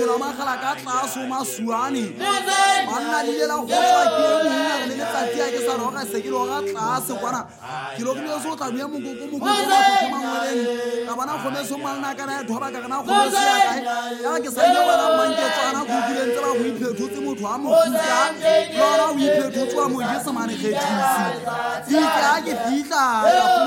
mokgela wa magala ka tlaso masuane banna di lela go tswa ke monna le letsatsi a ke sa roga se ke loga tlase kwana ke lo ke so tla bua mokoko ba go mangweleng ka bana gome so malna kana ya thoba ka kana gome se ya kae ya ke sa ile bana manke tsana go dileng tsa ba go iphetotse motho a mo fuka lona o iphetotse wa mo yesa mane kgethisi di ka ke fitla